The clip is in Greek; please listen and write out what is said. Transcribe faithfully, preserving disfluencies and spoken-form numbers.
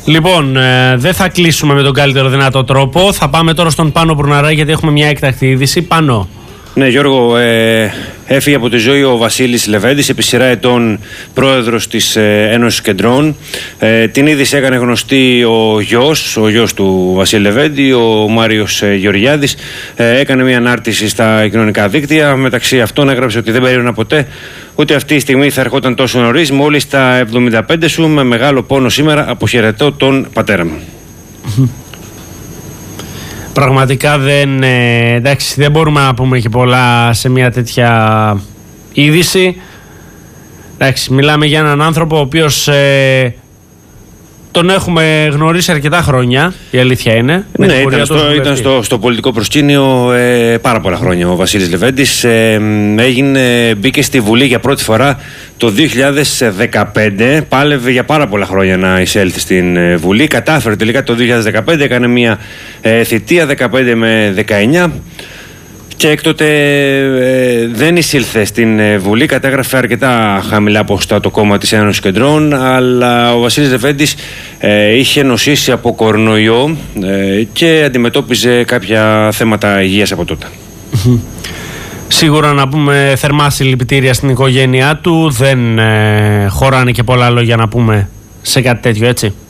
Λοιπόν, ε, δεν θα κλείσουμε με τον καλύτερο δυνατό τρόπο. Θα πάμε τώρα στον Πάνο Μπρουναρά, γιατί έχουμε μια έκτακτη είδηση. Πάνο. Ναι, Γιώργο, ε, έφυγε από τη ζωή ο Βασίλης Λεβέντης, επί σειρά ετών πρόεδρος της ε, Ένωσης Κεντρών. Ε, την είδηση έκανε γνωστή ο γιος, ο γιος του Βασίλη Λεβέντη, ο Μάριος ε, Γεωργιάδης. Ε, έκανε μια ανάρτηση στα κοινωνικά δίκτυα. Μεταξύ αυτών έγραψε ότι δεν περίμενα ποτέ ότι αυτή η στιγμή θα ερχόταν τόσο νωρίς. Μόλις τα εβδομήντα πέντε σου, με μεγάλο πόνο σήμερα, αποχαιρετώ τον πατέρα μου. Πραγματικά δεν, ε, εντάξει, δεν μπορούμε να πούμε και πολλά σε μια τέτοια είδηση. Εντάξει, μιλάμε για έναν άνθρωπο ο οποίος ε, τον έχουμε γνωρίσει αρκετά χρόνια, η αλήθεια είναι. Ναι, ήταν, στο, ήταν στο, στο πολιτικό προσκήνιο ε, πάρα πολλά χρόνια ο Βασίλης Λεβέντης. Ε, έγινε, μπήκε στη Βουλή για πρώτη φορά το δύο χιλιάδες δεκαπέντε. Πάλευε για πάρα πολλά χρόνια να εισέλθει στην ε, Βουλή. Κατάφερε τελικά το δύο χιλιάδες δεκαπέντε, έκανε μια ε, θητεία δεκαπέντε με δεκαεννιά. Και έκτοτε ε, δεν εισήλθε στην ε, Βουλή, κατέγραφε αρκετά χαμηλά ποσοστά το κόμμα της Ένωσης Κεντρών, αλλά ο Βασίλης Λεβέντης ε, είχε νοσήσει από κορονοϊό ε, και αντιμετώπιζε κάποια θέματα υγείας από τότε. Σίγουρα να πούμε θερμά συλληπιτήρια στην οικογένειά του, δεν ε, χωράνε και πολλά λόγια να πούμε σε κάτι τέτοιο, έτσι.